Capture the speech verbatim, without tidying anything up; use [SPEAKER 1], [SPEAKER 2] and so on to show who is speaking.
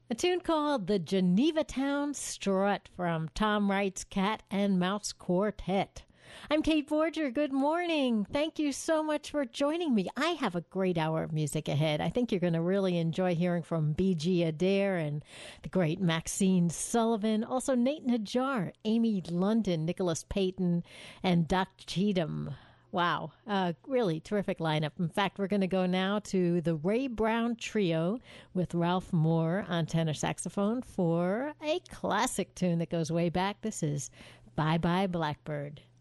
[SPEAKER 1] A tune called The Genevatown Strut from Tom Wright's Cat and Mouse Quartet. I'm Kate Borger. Good morning. Thank you so much for joining me. I have a great hour of music ahead. I think you're going to really enjoy hearing from B G Adair and the great Maxine Sullivan. Also, Nate Najjar, Amy London, Nicholas Payton, and Doc Cheatham. Wow, uh, really terrific lineup. In fact, we're going to go now to the Ray Brown Trio with Ralph Moore on tenor saxophone for a classic tune that goes way back. This is Bye Bye Blackbird.